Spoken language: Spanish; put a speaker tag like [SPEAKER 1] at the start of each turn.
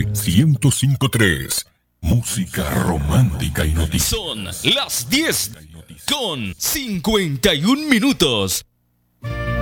[SPEAKER 1] 105.3. Música romántica y noticias.
[SPEAKER 2] Son las 10 con 51 minutos.